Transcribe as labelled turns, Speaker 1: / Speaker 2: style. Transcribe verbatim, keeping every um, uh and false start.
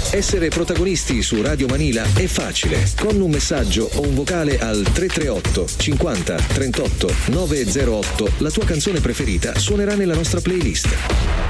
Speaker 1: Essere protagonisti su Radio Manila è facile. Con un messaggio o un vocale al tre tre otto cinquanta trentotto nove zero otto la tua canzone preferita suonerà nella nostra playlist.